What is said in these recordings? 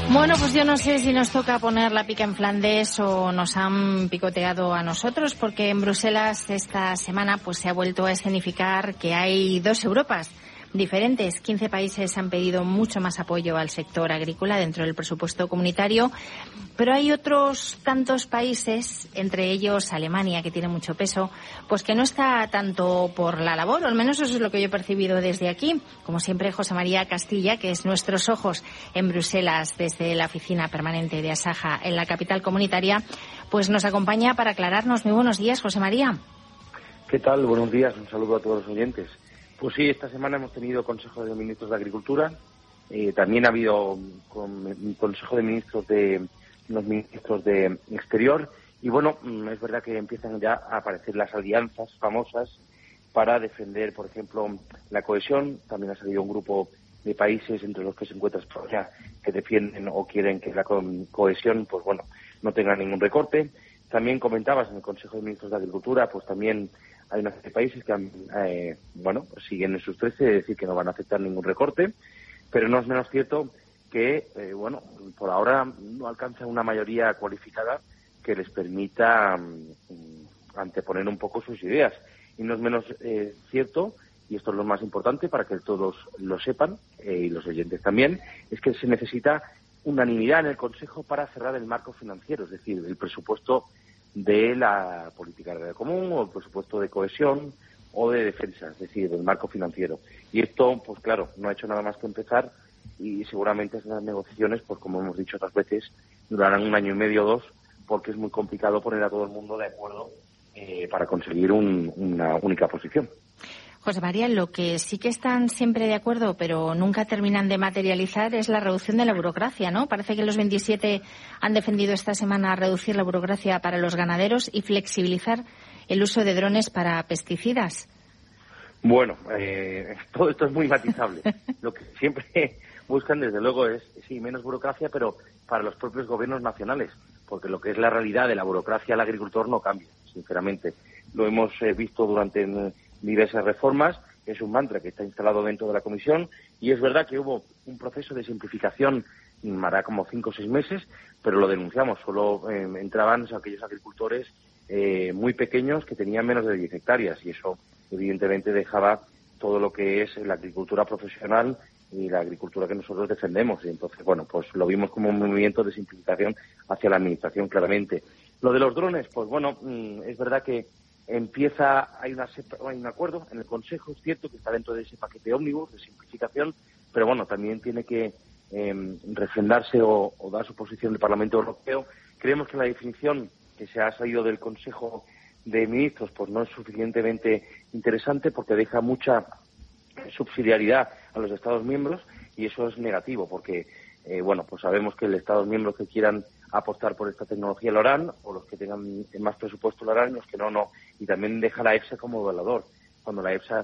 Bueno, pues yo no sé si nos toca poner la pica en Flandes o nos han picoteado a nosotros, porque en Bruselas esta semana pues se ha vuelto a escenificar que hay dos Europas diferentes. 15 países han pedido mucho más apoyo al sector agrícola dentro del presupuesto comunitario, pero hay otros tantos países, entre ellos Alemania, que tiene mucho peso, pues que no está tanto por la labor, o al menos eso es lo que yo he percibido desde aquí. Como siempre, José María Castilla, que es nuestros ojos en Bruselas desde la oficina permanente de Asaja en la capital comunitaria, pues nos acompaña para aclararnos. Muy buenos días, José María. ¿Qué tal? Buenos días. Un saludo a todos los oyentes. Pues sí, esta semana hemos tenido Consejo de Ministros de Agricultura. También ha habido un Consejo de Ministros de los Ministros de Exterior. Y bueno, es verdad que empiezan ya a aparecer las alianzas famosas para defender, por ejemplo, la cohesión. También ha salido un grupo de países, entre los que se encuentra España, que defienden o quieren que la cohesión, pues bueno, no tenga ningún recorte. También comentabas en el Consejo de Ministros de Agricultura, pues también hay una serie de países que siguen en sus 13, es decir, que no van a aceptar ningún recorte, pero no es menos cierto que, por ahora no alcanza una mayoría cualificada que les permita anteponer un poco sus ideas. Y no es menos cierto, y esto es lo más importante para que todos lo sepan, y los oyentes también, es que se necesita unanimidad en el Consejo para cerrar el marco financiero, es decir, el presupuesto de la política agraria común o el presupuesto de cohesión o de defensa, es decir, del marco financiero. Y esto, pues claro, no ha hecho nada más que empezar y seguramente esas negociaciones, pues como hemos dicho otras veces, durarán 1 año y medio o 2, porque es muy complicado poner a todo el mundo de acuerdo para conseguir una única posición. José María, lo que sí que están siempre de acuerdo, pero nunca terminan de materializar, es la reducción de la burocracia, ¿no? Parece que los 27 han defendido esta semana reducir la burocracia para los ganaderos y flexibilizar el uso de drones para pesticidas. Bueno, todo esto es muy matizable. Lo que siempre buscan, desde luego, es, sí, menos burocracia, pero para los propios gobiernos nacionales, porque lo que es la realidad de la burocracia al agricultor no cambia, sinceramente. Lo hemos visto durante diversas reformas, es un mantra que está instalado dentro de la Comisión, y es verdad que hubo un proceso de simplificación, hará como 5 o 6 meses, pero lo denunciamos, solo entraban aquellos agricultores muy pequeños que tenían menos de 10 hectáreas, y eso evidentemente dejaba todo lo que es la agricultura profesional y la agricultura que nosotros defendemos, y entonces, bueno, pues lo vimos como un movimiento de simplificación hacia la administración, claramente. Lo de los drones, pues bueno, es verdad que hay un acuerdo en el Consejo, es cierto que está dentro de ese paquete ómnibus de simplificación, pero bueno, también tiene que refrendarse o dar su posición del Parlamento Europeo. Creemos que la definición que se ha salido del Consejo de Ministros pues no es suficientemente interesante porque deja mucha subsidiariedad a los Estados miembros y eso es negativo porque pues sabemos que los Estados miembros que quieran apostar por esta tecnología lo harán, o los que tengan más presupuesto lo harán, los que no. Y también deja a la EFSA como evaluador, cuando la EFSA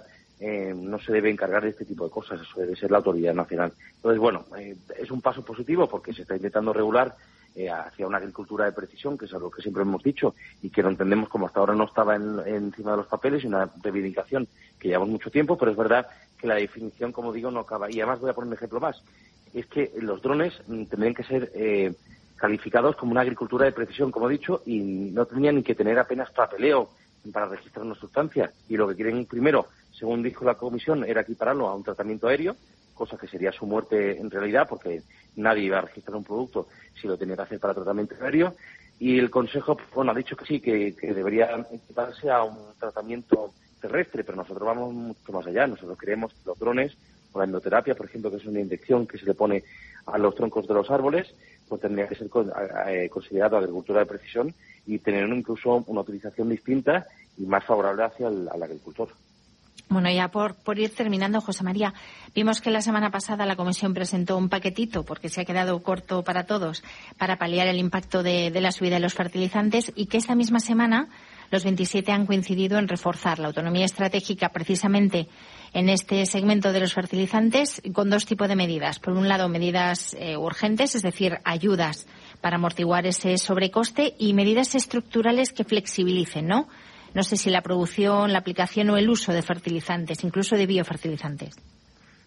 no se debe encargar de este tipo de cosas, eso debe ser la autoridad nacional. Entonces, bueno, es un paso positivo porque se está intentando regular hacia una agricultura de precisión, que es algo que siempre hemos dicho y que lo entendemos como hasta ahora no estaba encima de los papeles, y una reivindicación que llevamos mucho tiempo, pero es verdad que la definición, como digo, no acaba. Y además voy a poner un ejemplo más, es que los drones tendrían que ser calificados como una agricultura de precisión, como he dicho, y no tendrían ni que tener apenas papeleo para registrar una sustancia. Y lo que quieren primero, según dijo la Comisión, era equipararlo a un tratamiento aéreo, cosa que sería su muerte en realidad, porque nadie iba a registrar un producto si lo tenía que hacer para tratamiento aéreo. Y el Consejo, ha dicho que sí, que debería equiparse a un tratamiento terrestre, pero nosotros vamos mucho más allá. Nosotros creemos que los drones, o la endoterapia, por ejemplo, que es una inyección que se le pone a los troncos de los árboles, pues tendría que ser considerado agricultura de precisión y tener incluso una utilización distinta y más favorable hacia al agricultor. Bueno, ya por ir terminando, José María, vimos que la semana pasada la Comisión presentó un paquetito, porque se ha quedado corto para todos, para paliar el impacto de la subida de los fertilizantes, y que esta misma semana los 27 han coincidido en reforzar la autonomía estratégica precisamente en este segmento de los fertilizantes con 2 tipos de medidas. Por un lado, medidas urgentes, es decir, ayudas para amortiguar ese sobrecoste, y medidas estructurales que flexibilicen, ¿no? No sé si la producción, la aplicación o el uso de fertilizantes, incluso de biofertilizantes.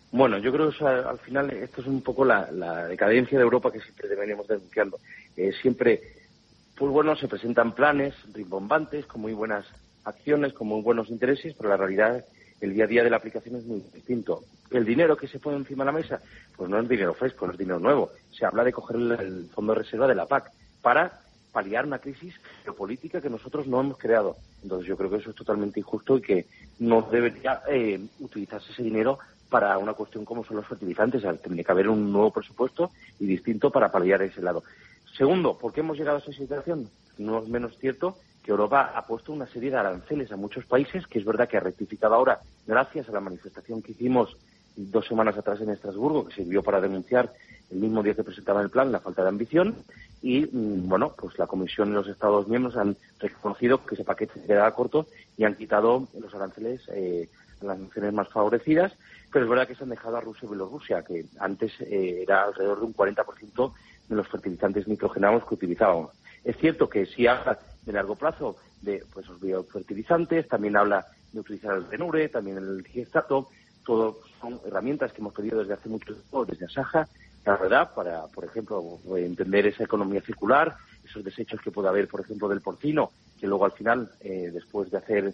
Bueno, yo creo que al final esto es un poco la decadencia de Europa que siempre venimos denunciando. Siempre, pues bueno, se presentan planes rimbombantes con muy buenas acciones, con muy buenos intereses, pero la realidad, el día a día de la aplicación es muy distinto. El dinero que se pone encima de la mesa, pues no es dinero fresco, no es dinero nuevo. Se habla de coger el fondo de reserva de la PAC para paliar una crisis geopolítica que nosotros no hemos creado. Entonces yo creo que eso es totalmente injusto y que no debería utilizarse ese dinero para una cuestión como son los fertilizantes. Tendría que haber un nuevo presupuesto y distinto para paliar ese lado. Segundo, ¿por qué hemos llegado a esa situación? No es menos cierto que Europa ha puesto una serie de aranceles a muchos países, que es verdad que ha rectificado ahora gracias a la manifestación que hicimos 2 semanas atrás en Estrasburgo, que sirvió para denunciar el mismo día que presentaba el plan la falta de ambición. Y, bueno, pues la Comisión y los Estados miembros han reconocido que ese paquete se quedaba corto y han quitado los aranceles a las naciones más favorecidas. Pero es verdad que se han dejado a Rusia y Bielorrusia, que antes era alrededor de un 40% de los fertilizantes nitrogenados que utilizábamos. Es cierto que sí habla de largo plazo de pues, los biofertilizantes, también habla de utilizar el renure, también el digestato. Todo son herramientas que hemos pedido desde hace mucho tiempo, desde Asaja, la verdad, para, por ejemplo, entender esa economía circular, esos desechos que puede haber, por ejemplo, del porcino, que luego al final, después de hacer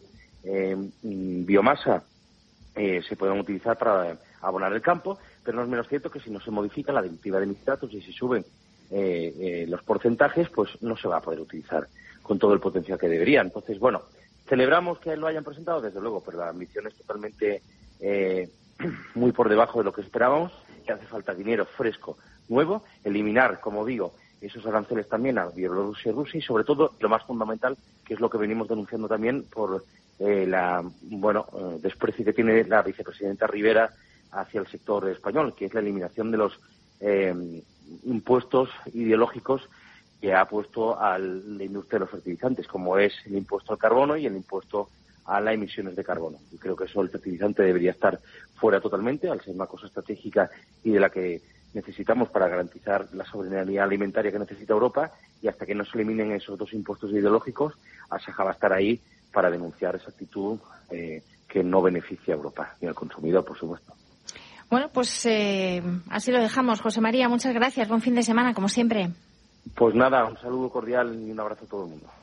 biomasa, se pueden utilizar para abonar el campo, pero no es menos cierto que si no se modifica la directiva de nitratos y si suben los porcentajes, pues no se va a poder utilizar con todo el potencial que debería. Entonces, bueno, celebramos que lo hayan presentado, desde luego, pero la ambición es totalmente muy por debajo de lo que esperábamos, que hace falta dinero fresco, nuevo, eliminar, como digo, esos aranceles también a Bielorrusia y Rusia y, sobre todo, lo más fundamental, que es lo que venimos denunciando también por desprecio que tiene la vicepresidenta Rivera hacia el sector español, que es la eliminación de los impuestos ideológicos que ha puesto a la industria de los fertilizantes, como es el impuesto al carbono y el impuesto a las emisiones de carbono. Y creo que eso, el fertilizante debería estar fuera totalmente, al ser una cosa estratégica y de la que necesitamos para garantizar la soberanía alimentaria que necesita Europa, y hasta que no se eliminen esos 2 impuestos ideológicos, Asaja va a estar ahí para denunciar esa actitud que no beneficia a Europa ni al consumidor, por supuesto. Bueno, pues así lo dejamos. José María, muchas gracias. Buen fin de semana, como siempre. Pues nada, un saludo cordial y un abrazo a todo el mundo.